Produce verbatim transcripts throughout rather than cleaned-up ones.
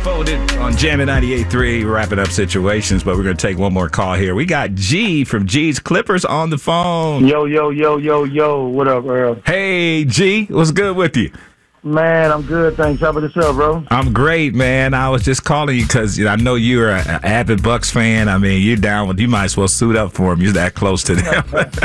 Blindfolded on Jammin' ninety-eight point three, wrapping up situations, but we're going to take one more call here. We got G from G's Clippers on the phone. Yo, yo, yo, yo, yo. What up, Earl? Hey, G. What's good with you? Man, I'm good, thanks. How about yourself, bro? I'm great, man. I was just calling you because I know you're an avid Bucks fan. I mean, you're down with, you might as well suit up for them. You're that close to them.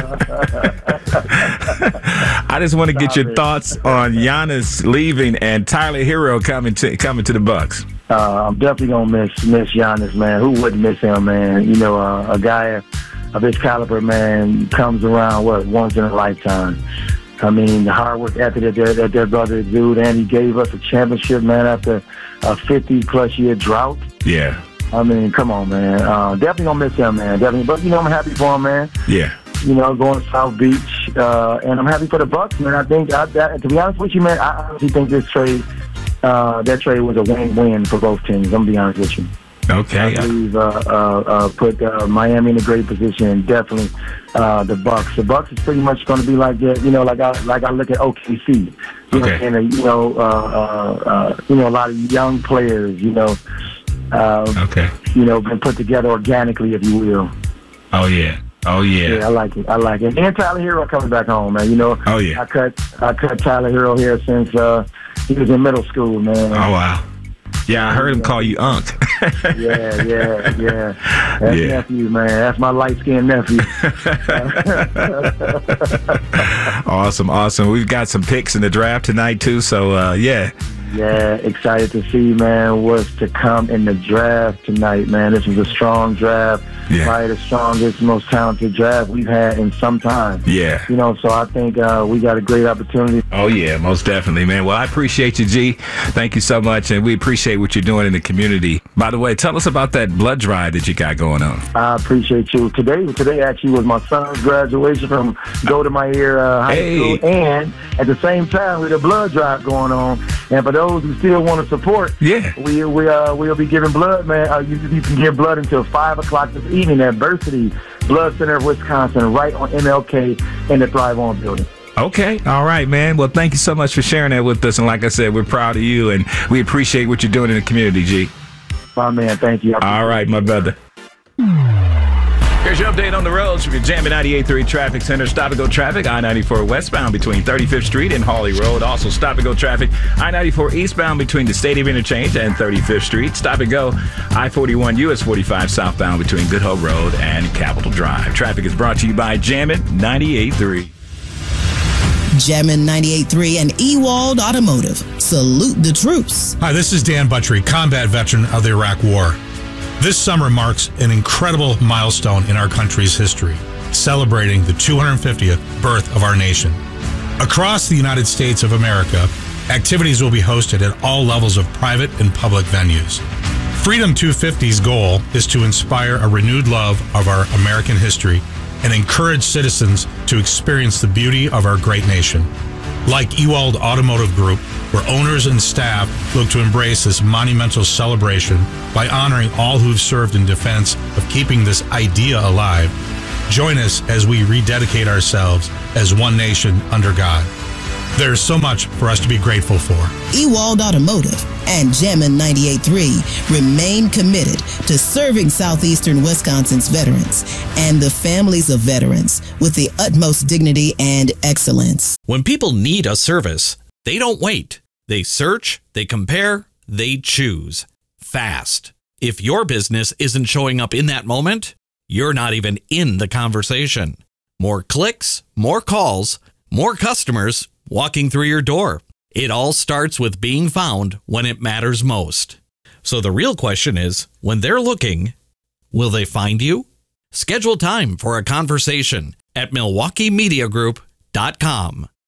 I just want to get your thoughts on Giannis leaving and Tyler Hero coming to coming to the Bucks. Uh, I'm definitely gonna miss miss Giannis, man. Who wouldn't miss him, man? You know, uh, a guy of his caliber, man, comes around what once in a lifetime. I mean, the hard work ethic that their, that their brother exuded, and he gave us a championship, man, after a fifty-plus year drought. Yeah. I mean, come on, man. Uh, definitely gonna miss him, man. Definitely, but you know, I'm happy for him, man. Yeah. You know, going to South Beach, uh, and I'm happy for the Bucks, man. I think, I, that, to be honest with you, man, I honestly think this trade, uh, that trade was a win-win for both teams. I'm gonna be honest with you. Okay. I believe uh, uh, uh, put uh, Miami in a great position, and definitely uh, the Bucks. The Bucks is pretty much going to be like that, you know, like I like I look at O K C. You Okay. know, and uh, you know, uh, uh, uh, you know, a lot of young players, you know, uh, Okay. you know, been put together organically, if you will. Oh yeah. Oh yeah. Yeah, I like it. I like it. And Tyler Hero coming back home, man. You know, Oh yeah. I cut I cut Tyler Hero here since uh, he was in middle school, man. Oh wow. Yeah, I heard him call you Unc. Yeah, yeah, yeah. That's Yeah. nephew, man. That's my light-skinned nephew. Awesome, awesome. We've got some picks in the draft tonight too, so uh, yeah. Yeah, excited to see, man, what's to come in the draft tonight, man. This is a strong draft. Yeah. Probably the strongest, most talented draft we've had in some time. Yeah. You know, so I think uh, we got a great opportunity. Oh, yeah, most definitely, man. Well, I appreciate you, G. Thank you so much, and we appreciate what you're doing in the community. By the way, tell us about that blood drive that you got going on. I appreciate you. Today, today actually was my son's graduation from Go to My Ear uh, High Hey. School, and at the same time, with a blood drive going on. And for those who still want to support, Yeah. we we uh, we'll be giving blood, man. Uh, you, you can give blood until five o'clock this evening at Versity Blood Center of Wisconsin, right on M L K in the Thrive On building. Okay. All right, man. Well, thank you so much for sharing that with us. And like I said, we're proud of you, and we appreciate what you're doing in the community, G. My man, thank you. All right, my brother. Here's your update on the roads from your Jammin' ninety-eight point three Traffic Center. Stop-and-go traffic, I ninety-four westbound between thirty-fifth Street and Hawley Road. Also, stop-and-go traffic, I ninety-four eastbound between the Stadium Interchange and thirty-fifth Street. Stop-and-go, I forty-one U S forty-five southbound between Good Hope Road and Capitol Drive. Traffic is brought to you by Jammin' ninety-eight point three. Jammin' ninety-eight point three and Ewald Automotive. Salute the troops. Hi, this is Dan Buttrey, combat veteran of the Iraq War. This summer marks an incredible milestone in our country's history, celebrating the two hundred fiftieth birth of our nation. Across the United States of America, activities will be hosted at all levels of private and public venues. Freedom two fifty's goal is to inspire a renewed love of our American history and encourage citizens to experience the beauty of our great nation. Like Ewald Automotive Group, where owners and staff look to embrace this monumental celebration by honoring all who've served in defense of keeping this idea alive, join us as we rededicate ourselves as one nation under God. There's so much for us to be grateful for. Ewald Automotive and Jammin' ninety-eight point three remain committed to serving southeastern Wisconsin's veterans and the families of veterans with the utmost dignity and excellence. When people need a service, they don't wait. They search, they compare, they choose. Fast. If your business isn't showing up in that moment, you're not even in the conversation. More clicks, more calls, more customers walking through your door. It all starts with being found when it matters most. So the real question is, when they're looking, will they find you? Schedule time for a conversation at milwaukee media group dot com.